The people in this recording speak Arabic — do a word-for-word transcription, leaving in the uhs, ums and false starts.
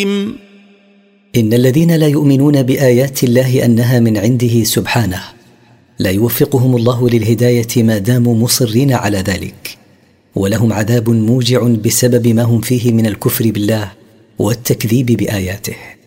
إن الذين لا يؤمنون بآيات الله أنها من عنده سبحانه لا يوفقهم الله للهداية ما داموا مصرين على ذلك، ولهم عذاب موجع بسبب ما هم فيه من الكفر بالله والتكذيب بآياته.